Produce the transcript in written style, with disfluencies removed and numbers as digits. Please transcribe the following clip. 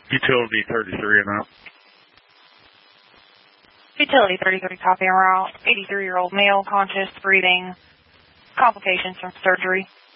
Utility 33 and up. Utility 33, copy en route. 83-year-old male, conscious, breathing, complications from surgery.